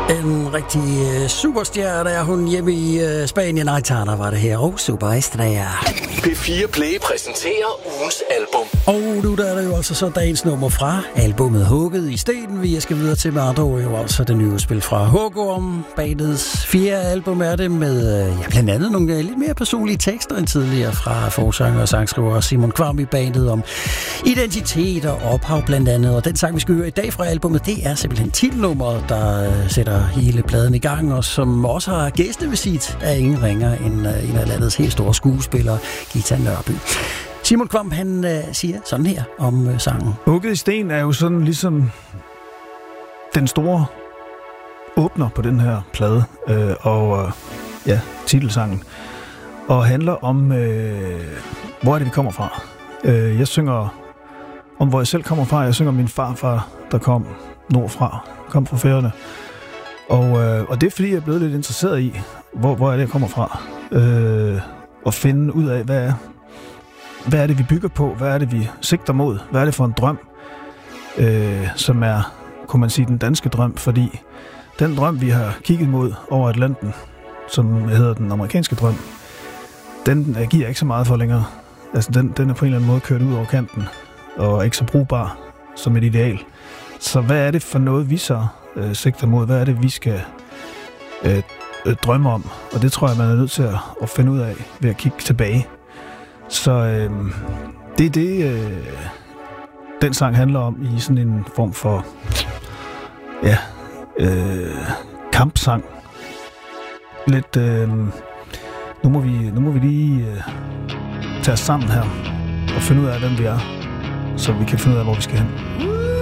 En rigtig superstjerne er hun hjemme i Spanien. Aitana var det her, og Superestrella. P4 Play præsenterer ugens album. Og nu der er det jo altså så dagens nummer fra albumet Hugget i Sten. Vi skal videre til med andre ord, jo altså det nye spil fra Hugorm. Bandets 4. album er det med blandt andet nogle lidt mere personlige tekster end tidligere fra forsanger og sangskriver Simon Kvam i bandet om identitet og ophav blandt andet. Og den sang, vi skal høre i dag fra albumet, det er simpelthen titelnummeret, der sætter hele pladen i gang, og som også har gæstevisit af ingen ringer end en af landets helt store skuespillere, Gita Nørby. Simon Kvam, han siger sådan her om sangen. Hugget i Sten er jo sådan ligesom den store åbner på den her plade, titelsangen, og handler om, hvor er det, vi kommer fra. Jeg synger om, hvor jeg selv kommer fra. Jeg synger om min farfar, der kom nordfra, kom fra Færøerne. Og det er, fordi jeg er blevet lidt interesseret i, hvor er det, jeg kommer fra. Og finde ud af, hvad er det, vi bygger på? Hvad er det, vi sigter mod? Hvad er det for en drøm, som er, kunne man sige, den danske drøm? Fordi den drøm, vi har kigget mod over Atlanten, som hedder den amerikanske drøm, den giver ikke så meget for længere. Altså, den er på en eller anden måde kørt ud over kanten, og ikke så brugbar som et ideal. Så hvad er det for noget, vi så sigter mod? Hvad er det, vi skal drømme om? Og det tror jeg, man er nødt til at finde ud af ved at kigge tilbage. Så det er det, den sang handler om i sådan en form for kampsang. Lidt, nu må vi lige tage os sammen her og finde ud af, hvem vi er, så vi kan finde ud af, hvor vi skal hen.